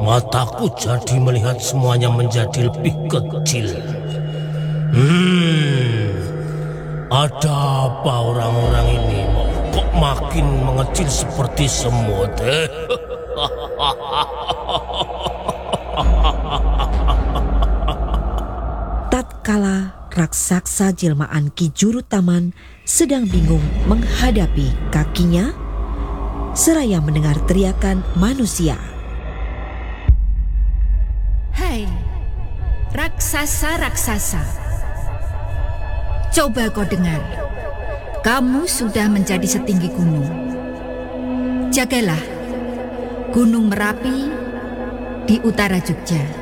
mataku jadi melihat semuanya menjadi lebih kecil. Ada apa orang-orang ini kok makin mengecil seperti semut? Tatkala raksasa jelmaan Ki Juru Taman sedang bingung menghadapi kakinya, seraya mendengar teriakan manusia. Hai, raksasa-raksasa, coba kau dengar. Kamu sudah menjadi setinggi gunung. Jagalah Gunung Merapi di utara Jogja.